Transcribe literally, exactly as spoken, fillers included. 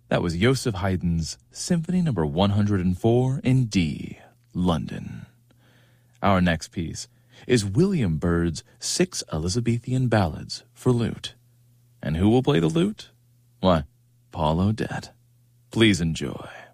That was Joseph Haydn's Symphony Number one hundred four in D, London. Our next piece is William Byrd's Six Elizabethan Ballads for Lute. And who will play the lute? Why, Paul Odette. Please enjoy.